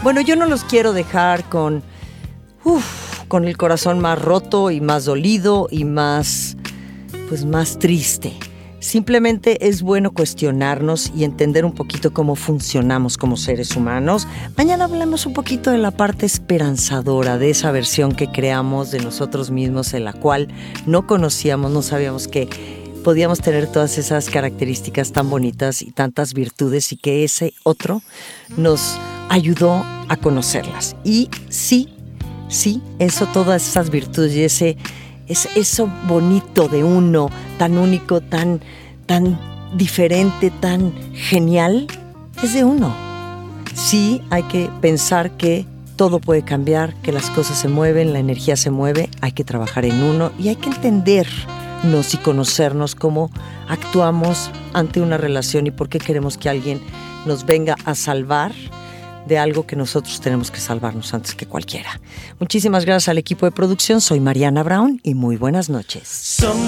Bueno, yo no los quiero dejar con el corazón más roto y más dolido y más triste. Simplemente es bueno cuestionarnos y entender un poquito cómo funcionamos como seres humanos. Mañana hablamos un poquito de la parte esperanzadora, de esa versión que creamos de nosotros mismos, en la cual no conocíamos, no sabíamos que podíamos tener todas esas características tan bonitas y tantas virtudes, y que ese otro nos ayudó a conocerlas. Y sí, eso, todas esas virtudes y eso bonito de uno, tan único, tan diferente, tan genial, es de uno. Sí, hay que pensar que todo puede cambiar, que las cosas se mueven, la energía se mueve, hay que trabajar en uno y hay que entendernos y conocernos cómo actuamos ante una relación y por qué queremos que alguien nos venga a salvar de algo que nosotros tenemos que salvarnos antes que cualquiera. Muchísimas gracias al equipo de producción. Soy Mariana Brown y muy buenas noches.